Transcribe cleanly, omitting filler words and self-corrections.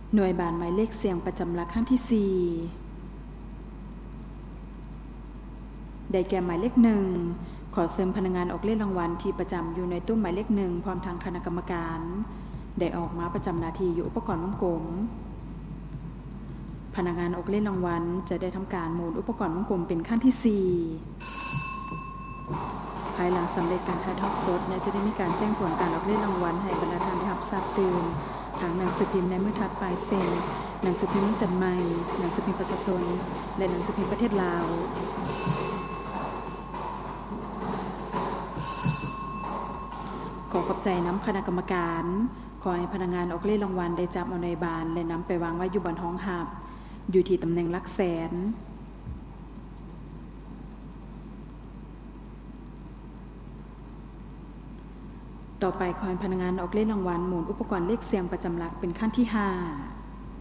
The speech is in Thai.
หน่วยบานหมายเลขเสียงประจำหลักครั้งที่ 4ได้แก่หมายเลข 1ขอเสริมพนักงานออกเลขรางวัลที่ประจำอยู่ในตู้หมายเลข 1พร้อมทางคณะกรรมการได้ออกมาประจำหน้าที่อยู่อุปกรณ์วงกลมพนักงานออกเลขรางวัลจะได้ทำการหมุนอุปกรณ์วงกลมเป็นขั้นที่ 4ภายหลังสำเร็จการถ่ายทอดสดจะได้มีการแจ้งผลการออกเลขรางวัลให้บรรดาท่านได้รับทราบตื่นทางหนังสือพิมพ์ในมือถัดไปเช่นหนังสือพิมพ์จันทร์ใหม่หนังสือพิมพ์ประชาชนและหนังสือพิมพ์ประเทศลาวขอขอบใจน้ำคณะกรรมการขอให้พนักงานออกเลขรางวัลได้จับเอาในบานและนำไปวางไว้อยู่บนห้องหับอยู่ที่ตำแหน่งหลักแสนต่อไปขอให้พนักงานออกเลขรางวัลหมุนอุปกรณ์เลขเสียงประจำหลักเป็นขั้นที่ 5